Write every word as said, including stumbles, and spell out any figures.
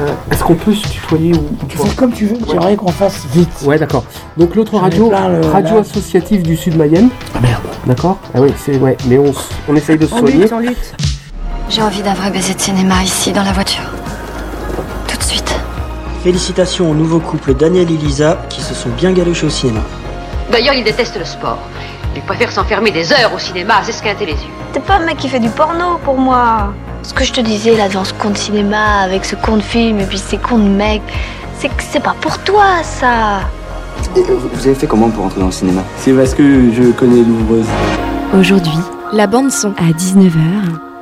Euh, est-ce qu'on peut se tutoyer ou, ou Tu fais comme tu veux, ouais. j'aimerais qu'on fasse vite. Ouais, d'accord. Donc l'autre radio, plein, le, radio là. associative du Sud Mayenne. Ah merde. D'accord. Ah oui, c'est ouais, mais on, on essaye de se On soigner. lutte, on lutte. J'ai envie d'un vrai baiser de cinéma ici, dans la voiture. Tout de suite. Félicitations au nouveau couple Daniel et Lisa qui se sont bien galochés au cinéma. D'ailleurs, il déteste le sport. Il préfère s'enfermer des heures au cinéma à s'esquinter les yeux. T'es pas un mec qui fait du porno pour moi. Ce que je te disais là devant ce con de cinéma, avec ce con de film et puis ces cons de mecs, c'est que c'est pas pour toi ça. Et vous avez fait comment pour entrer dans le cinéma? C'est parce que je connais l'ouvreuse. Aujourd'hui, la bande son à dix-neuf heures